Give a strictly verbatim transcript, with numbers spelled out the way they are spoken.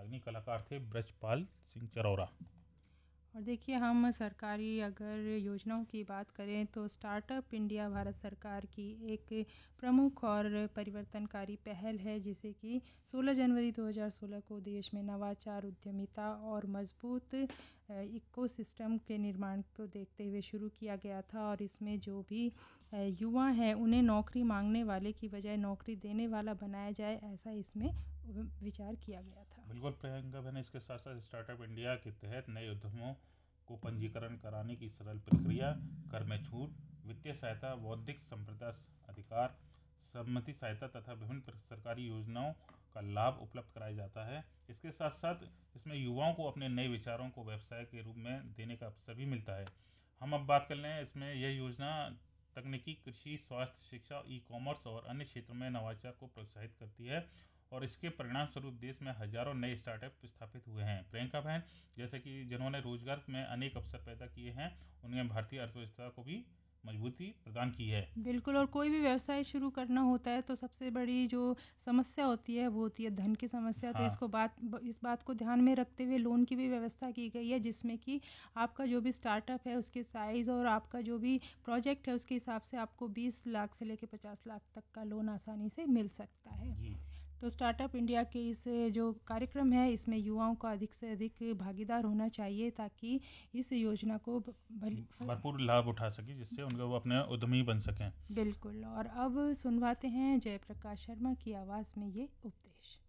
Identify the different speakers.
Speaker 1: इन्हीं कलाकार थे ब्रजपाल सिंह चरौरा।
Speaker 2: और देखिए, हम सरकारी अगर योजनाओं की बात करें तो स्टार्टअप इंडिया भारत सरकार की एक प्रमुख और परिवर्तनकारी पहल है, जिसे कि सोलह जनवरी दो हज़ार सोलह को देश में नवाचार, उद्यमिता और मजबूत इकोसिस्टम के निर्माण को देखते हुए शुरू किया गया था। और इसमें जो भी युवा हैं उन्हें नौकरी मांगने वाले की बजाय नौकरी देने वाला बनाया जाए, ऐसा इसमें विचार किया गया था।
Speaker 1: बिल्कुल प्रियंका बहन, इसके साथ साथ स्टार्टअप इंडिया के तहत नए उद्यमों को पंजीकरण कराने की सरल प्रक्रिया, कर में छूट, वित्तीय सहायता, बौद्धिक संपदा अधिकार, सम्मति सहायता तथा विभिन्न सरकारी योजनाओं का लाभ उपलब्ध कराया जाता है। इसके साथ साथ इसमें युवाओं को अपने नए विचारों को व्यवसाय के रूप में देने का अवसर भी मिलता है। हम अब बात कर लें, इसमें यह योजना तकनीकी, कृषि, स्वास्थ्य, शिक्षा, ई कॉमर्स और अन्य क्षेत्रों में नवाचार को प्रोत्साहित करती है और इसके परिणाम स्वरूप देश में हजारों नए स्टार्टअप स्थापित हुए हैं। प्रियंका बहन, जैसे कि जिन्होंने रोजगार में अनेक अवसर पैदा किए हैं, उन्होंने भारतीय अर्थव्यवस्था को भी मजबूती प्रदान की है।
Speaker 2: बिल्कुल, और कोई भी व्यवसाय शुरू करना होता है तो सबसे बड़ी जो समस्या होती है वो होती है धन की समस्या।
Speaker 1: हाँ।
Speaker 2: तो इसको बात इस बात को ध्यान में रखते हुए लोन की भी व्यवस्था की गई है, जिसमें कि आपका जो भी स्टार्टअप है उसके साइज़ और आपका जो भी प्रोजेक्ट है उसके हिसाब से आपको बीस लाख से लेकर पचास लाख तक का लोन आसानी से मिल सकता है।
Speaker 1: जी।
Speaker 2: तो स्टार्टअप इंडिया के इस जो कार्यक्रम है इसमें युवाओं का अधिक से अधिक भागीदार होना चाहिए, ताकि इस योजना को
Speaker 1: भरपूर लाभ उठा सके, जिससे उनके वो अपने उद्यमी बन सकें।
Speaker 2: बिल्कुल। और अब सुनवाते हैं जयप्रकाश शर्मा की आवाज़ में ये उपदेश।